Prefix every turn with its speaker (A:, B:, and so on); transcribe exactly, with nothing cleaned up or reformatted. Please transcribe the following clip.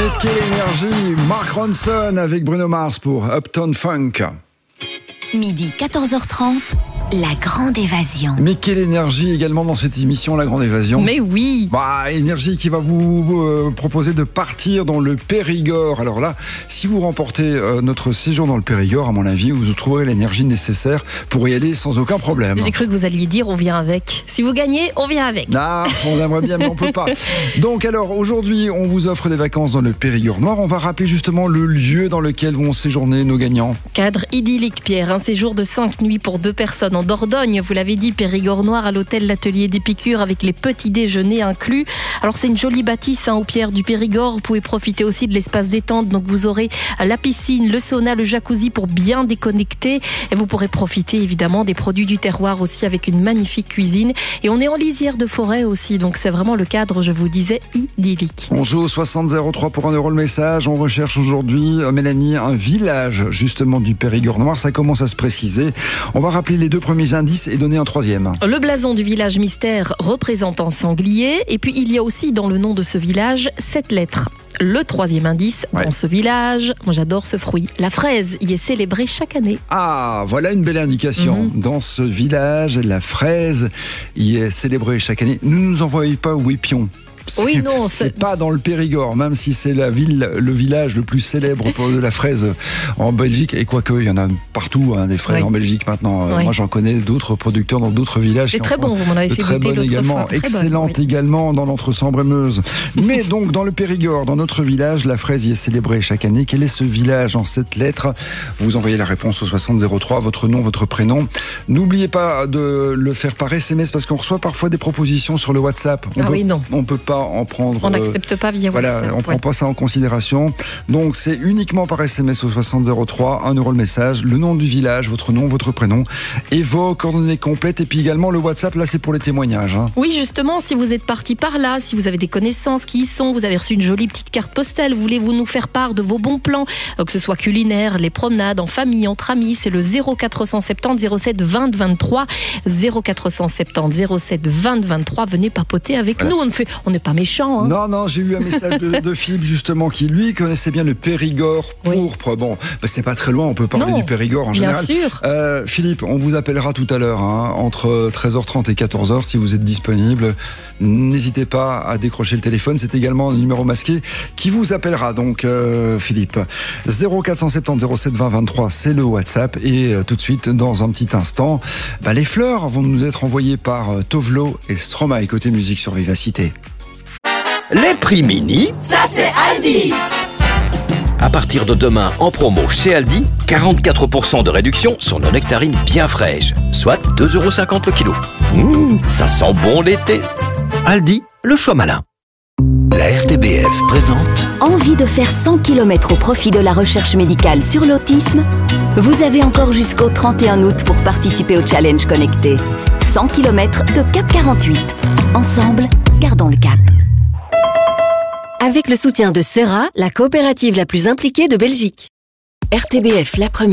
A: Et quelle énergie! Mark Ronson avec Bruno Mars pour Uptown Funk.
B: Midi quatorze heures trente, la grande évasion.
A: Mais quelle énergie également dans cette émission, la grande évasion.
C: Mais oui.
A: Bah, énergie qui va vous euh, proposer de partir dans le Périgord. Alors là, si vous remportez euh, notre séjour dans le Périgord, à mon avis, vous trouverez l'énergie nécessaire pour y aller sans aucun problème.
C: J'ai cru que vous alliez dire on vient avec. Si vous gagnez, on vient avec.
A: Ah, on aimerait bien, mais on peut pas. Donc alors, aujourd'hui, on vous offre des vacances dans le Périgord noir. On va rappeler justement le lieu dans lequel vont séjourner nos gagnants.
C: Cadre idyllique, Pierre. Un séjour de cinq nuits pour deux personnes en Dordogne. Vous l'avez dit, Périgord noir à l'hôtel L'Atelier d'Épicure avec les petits déjeuners inclus. Alors c'est une jolie bâtisse hein, aux pierres du Périgord. Vous pouvez profiter aussi de l'espace détente. Donc vous aurez la piscine, le sauna, le jacuzzi pour bien déconnecter. Et vous pourrez profiter évidemment des produits du terroir aussi avec une magnifique cuisine. Et on est en lisière de forêt aussi. Donc c'est vraiment le cadre, je vous disais, idyllique.
A: On joue au soixante zéro trois pour un euro le message. On recherche aujourd'hui, Mélanie, un village justement du Périgord noir. Ça commence à se préciser. On va rappeler les deux premiers indices et donner un troisième.
C: Le blason du village mystère représente un sanglier. Et puis il y a aussi dans le nom de ce village sept lettres. Le troisième indice, ouais. Dans ce village, moi j'adore ce fruit, la fraise y est célébrée chaque année.
A: Ah, voilà une belle indication. Mm-hmm. Dans ce village, la fraise y est célébrée chaque année. Ne nous envoyez pas où épions. C'est,
C: oui, non,
A: c'est... c'est pas dans le Périgord, même si c'est la ville, le village le plus célèbre pour de la fraise en Belgique. Et quoique, il y en a partout hein, des fraises oui. en Belgique maintenant. Oui. Moi, j'en connais d'autres producteurs dans d'autres villages.
C: C'est très bon, vous m'en avez fait
A: très
C: goûter
A: bonne
C: l'autre
A: également,
C: fois. Très
A: excellente
C: bonne, oui.
A: également dans l'Entre-Sambre et Meuse. Mais donc, dans le Périgord, dans notre village, la fraise y est célébrée chaque année. Quel est ce village en sept lettres? Vous envoyez la réponse au soixante zéro trois, votre nom, votre prénom. N'oubliez pas de le faire par S M S parce qu'on reçoit parfois des propositions sur le WhatsApp. On
C: ah
A: peut,
C: oui, non.
A: On peut pas en prendre.
C: On n'accepte pas via
A: voilà,
C: WhatsApp.
A: On ne prend
C: ouais.
A: pas ça en considération. Donc, c'est uniquement par S M S au soixante zéro trois, un euro le message, le nom du village, votre nom, votre prénom et vos coordonnées complètes. Et puis également le WhatsApp, là, c'est pour les témoignages. Hein.
C: Oui, justement, si vous êtes parti par là, si vous avez des connaissances qui y sont, vous avez reçu une jolie petite carte postale, voulez-vous nous faire part de vos bons plans, que ce soit culinaire, les promenades, en famille, entre amis, c'est le zéro quatre cent soixante-dix zéro sept vingt vingt-trois. zéro quatre cent soixante-dix zéro sept vingt vingt-trois. Venez papoter avec voilà. nous. On ne fait, on n'est pas méchants. Hein.
A: Non, non, j'ai eu un message de, de Philippe justement qui lui connaissait bien le Périgord pourpre. Oui. Bon, bah, c'est pas très loin, on peut parler non, du Périgord en
C: bien
A: général.
C: Bien sûr.
A: Euh, Philippe, on vous appellera tout à l'heure hein, entre treize heures trente et quatorze heures si vous êtes disponible. N'hésitez pas à décrocher le téléphone. C'est également un numéro masqué qui vous appellera. Donc euh, Philippe, zéro quatre cent soixante-dix zéro sept vingt vingt-trois, c'est le WhatsApp. Et euh, tout de suite, dans un petit instant, bah, les fleurs vont nous être envoyées par euh, Tovlo et Stromae côté musique sur Vivacité.
D: Les prix mini,
E: ça c'est Aldi.
D: À partir de demain, en promo chez Aldi, quarante-quatre pour cent de réduction sur nos nectarines bien fraîches, soit deux euros cinquante le kilo. Mmh, ça sent bon l'été. Aldi, le choix malin.
F: La R T B F présente...
G: Envie de faire cent kilomètres au profit de la recherche médicale sur l'autisme? Vous avez encore jusqu'au trente et un août pour participer au challenge connecté. cent kilomètres de Cap quarante-huit. Ensemble, gardons le cap.
H: Avec le soutien de Serra, la coopérative la plus impliquée de Belgique.
G: R T B F, la première.